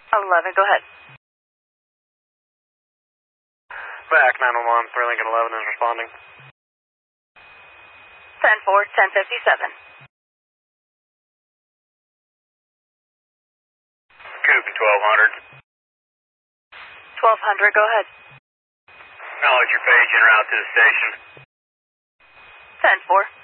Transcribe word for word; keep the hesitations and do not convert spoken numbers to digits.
eleven, go ahead. Back nine one one, three Lincoln eleven is responding. ten four, ten fifty-seven. Coop twelve hundred. twelve hundred, go ahead. Acknowledge your page en route to the station. ten four.